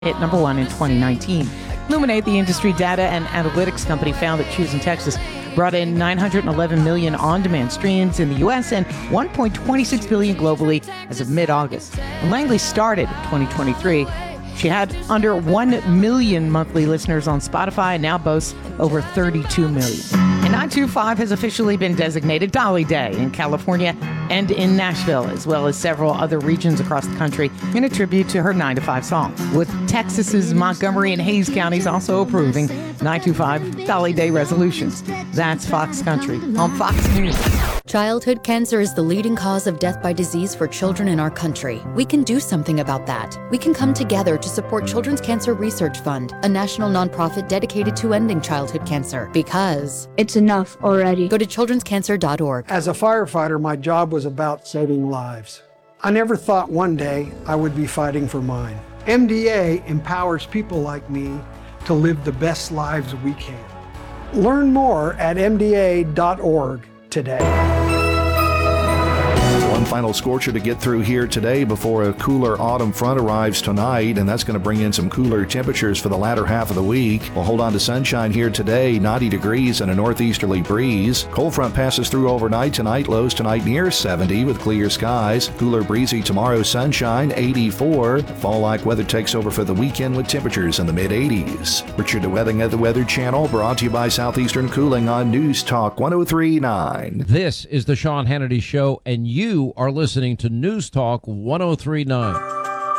hit number 1 in 2019. Luminate, the industry data and analytics company, found that Choosing Texas brought in 911 million on-demand streams in the U.S. and 1.26 billion globally as of mid-August. When Langley started in 2023, she had under 1 million monthly listeners on Spotify and now boasts over 32 million. And 925 has officially been designated Dolly Day in California and in Nashville, as well as several other regions across the country, in a tribute to her 9 to 5 song, with Texas's Montgomery and Hayes counties also approving 925 Dolly Day resolutions. That's Fox Country on Fox News. Childhood cancer is the leading cause of death by disease for children in our country. We can do something about that. We can come together to support Children's Cancer Research Fund, a national nonprofit dedicated to ending childhood cancer, because it's enough already. Go to childrenscancer.org. As a firefighter, my job was about saving lives. I never thought one day I would be fighting for mine. MDA empowers people like me to live the best lives we can. Learn more at mda.org today. One final scorcher to get through here today before a cooler autumn front arrives tonight, and that's going to bring in some cooler temperatures for the latter half of the week. We'll hold on to sunshine here today, 90 degrees and a northeasterly breeze. Cold front passes through overnight tonight, lows tonight near 70 with clear skies. Cooler breezy tomorrow, sunshine, 84. Fall-like weather takes over for the weekend with temperatures in the mid-80s. Richard DeWething at the Weather Channel, brought to you by Southeastern Cooling on News Talk 103.9. This is the Sean Hannity Show, and you are listening to News Talk 103.9.